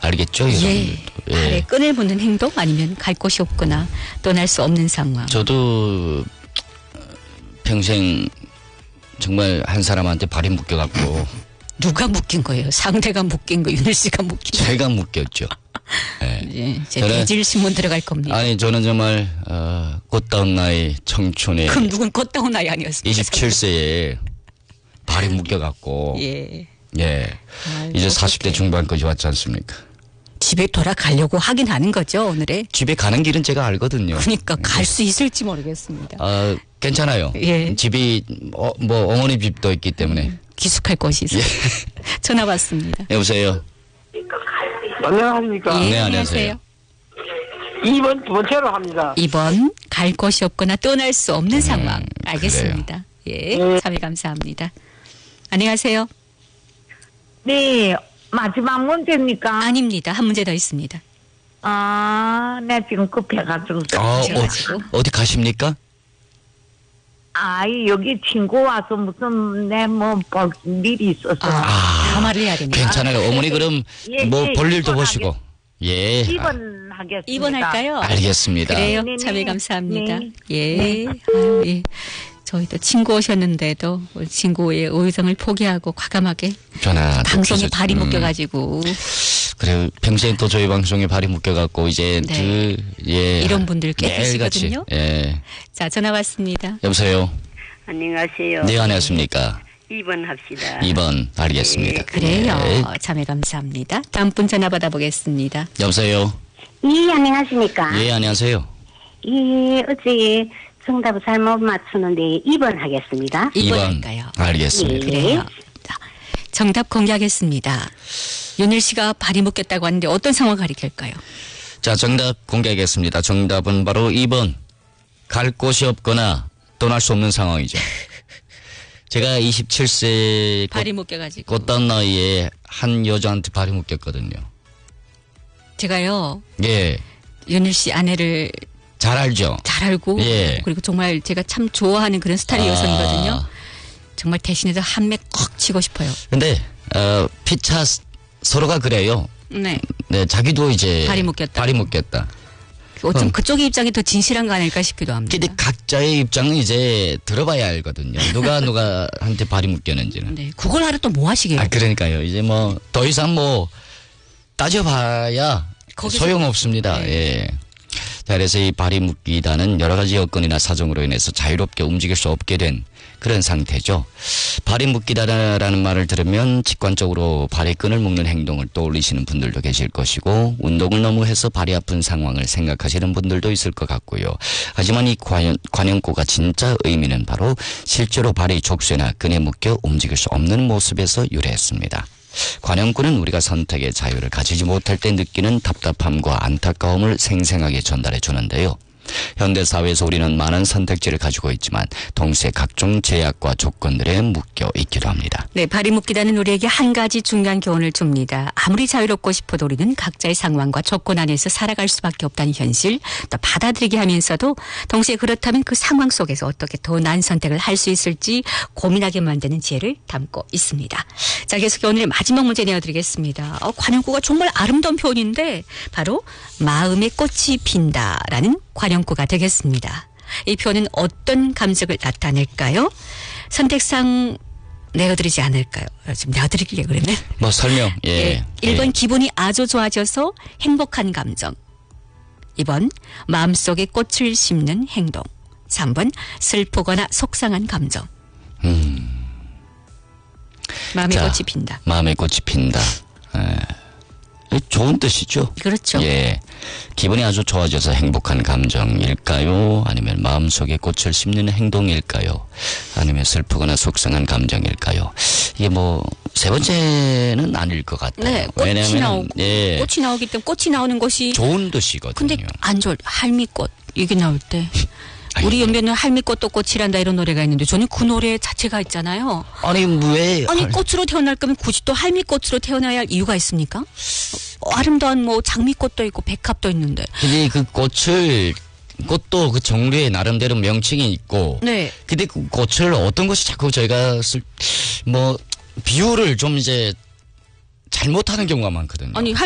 알겠죠? 예. 발에 끈을 묶는 행동 아니면 갈 곳이 없거나 떠날 수 없는 상황. 저도 평생 정말 한 사람한테 발이 묶여갖고. 누가 묶인 거예요? 상대가 묶인 거, 윤일 씨가 묶인 거. 제가 묶였죠. 네. 예, 제 대질 신문 들어갈 겁니다. 아니 저는 정말 꽃다운 나이 청춘에. 그럼 누군 꽃다운 나이 아니었습니까? 27세에 발이 묶여갖고. 예. 예. 아이고, 이제 40대 중반까지 왔지 않습니까? 집에 돌아가려고 하긴 하는 거죠, 오늘에. 집에 가는 길은 제가 알거든요. 그러니까 갈 수 있을지 모르겠습니다. 괜찮아요. 예. 집이 뭐 어머니 집도 있기 때문에. 기숙할 곳이 있어요. 예. 전화 받습니다. 여보세요. 안녕하십니까. 예, 네, 안녕하세요. 2번 두 번째로 합니다. 2번 갈 곳이 없거나 떠날 수 없는 상황. 알겠습니다. 예, 네. 참여 감사합니다. 안녕하세요. 네, 마지막 문제입니까? 아닙니다. 한 문제 더 있습니다. 네, 지금 급해가지고. 어디 가십니까? 여기 친구 와서 무슨, 볼 일이 있어서. 다 말을 해야 됩니다. 괜찮아요. 어머니 그럼 예, 뭐 예, 볼일도 이번 보시고. 예. 2번 하겠습니다. 2번 할까요? 알겠습니다. 그래요. 네네. 참여 감사합니다. 네. 예. 네. 아유, 예. 저희도 친구 오셨는데도 우리 친구의 의성을 포기하고 과감하게 전화 방송에 발이 묶여가지고 그래요. 평소에 또 저희 방송에 발이 묶여갖고 이제 네. 이런 분들 꽤 매일같이. 계시거든요. 예. 자, 전화 왔습니다. 여보세요. 안녕하세요. 네, 안녕하십니까. 2번 합시다. 2번 알겠습니다. 그래요. 네. 참여 감사합니다. 다음 분 전화 받아보겠습니다. 여보세요. 예, 안녕하십니까. 예, 안녕하세요. 예, 어제 정답을 잘못 맞추는데 2번 하겠습니다. 2번 할까요? 알겠습니다. 그래요. 자, 정답 공개하겠습니다. 윤일 씨가 발이 묶였다고 하는데 어떤 상황을 가리킬까요? 자, 정답 공개하겠습니다. 정답은 바로 2번. 갈 곳이 없거나 떠날 수 없는 상황이죠. 제가 27세 발이 묶여가지고. 꽃다운 나이에 한 여자한테 발이 묶였거든요. 제가요, 예. 윤일 씨 아내를 잘 알죠? 잘 알고, 예. 그리고 정말 제가 참 좋아하는 그런 스타일의 여성이거든요. 정말 대신해서 한 매 꼭 치고 싶어요. 근데, 피차 서로가 그래요. 네. 네, 자기도 이제. 발이 묶였다. 발이 묶였다. 어쩜 그쪽의 입장이 더 진실한 거 아닐까 싶기도 합니다. 근데 각자의 입장은 이제 들어봐야 알거든요. 누가한테 발이 묶였는지는. 네. 그걸 하루 또 뭐 하시게요? 그러니까요. 이제 뭐, 더 이상 뭐, 따져봐야 거기서- 소용없습니다. 네. 예. 자, 그래서 이 발이 묶이다는 여러 가지 여건이나 사정으로 인해서 자유롭게 움직일 수 없게 된 그런 상태죠. 발이 묶이다라는 말을 들으면 직관적으로 발에 끈을 묶는 행동을 떠올리시는 분들도 계실 것이고 운동을 너무 해서 발이 아픈 상황을 생각하시는 분들도 있을 것 같고요. 하지만 이 관형구가 진짜 의미는 바로 실제로 발이 족쇄나 끈에 묶여 움직일 수 없는 모습에서 유래했습니다. 관형구는 우리가 선택의 자유를 가지지 못할 때 느끼는 답답함과 안타까움을 생생하게 전달해 주는데요. 현대사회에서 우리는 많은 선택지를 가지고 있지만 동시에 각종 제약과 조건들에 묶여 있기도 합니다. 네, 발이 묶이다는 우리에게 한 가지 중요한 교훈을 줍니다. 아무리 자유롭고 싶어도 우리는 각자의 상황과 조건 안에서 살아갈 수밖에 없다는 현실, 또 받아들이게 하면서도 동시에 그렇다면 그 상황 속에서 어떻게 더 나은 선택을 할 수 있을지 고민하게 만드는 지혜를 담고 있습니다. 자, 계속 오늘의 마지막 문제 내어드리겠습니다. 관형구가 정말 아름다운 표현인데 바로 마음의 꽃이 핀다라는 관형구가 되겠습니다. 이 표현은 어떤 감정을 나타낼까요? 선택상 내어드리지 않을까요? 지금 내어드리길래 그랬네. 뭐 설명. 예. 1번 기분이 아주 좋아져서 행복한 감정. 2번 마음속에 꽃을 심는 행동. 3번 슬프거나 속상한 감정. 마음의 자, 꽃이 핀다. 마음의 꽃이 핀다. 좋은 뜻이죠. 그렇죠. 예. 기분이 아주 좋아져서 행복한 감정일까요? 아니면 마음속에 꽃을 심는 행동일까요? 아니면 슬프거나 속상한 감정일까요? 이게 뭐 세 번째는 아닐 것 같아요. 네, 꽃이 왜냐하면 나오고 예, 꽃이 나오기 때문에 꽃이 나오는 것이 좋은 뜻이거든요. 근데 안 좋을 할미꽃 이게 나올 때 우리 연변에 할미꽃도 꽃이란다 이런 노래가 있는데 저는 그 노래 자체가 있잖아요. 아니 왜 아니 꽃으로 태어날 거면 굳이 또 할미꽃으로 태어나야 할 이유가 있습니까? 아름다운 뭐 장미꽃도 있고 백합도 있는데. 근데 그 꽃도 그 종류의 나름대로 명칭이 있고. 네. 근데 그 꽃을 어떤 것이 자꾸 저희가 비유를 좀 이제 잘못하는 경우가 많거든요. 아니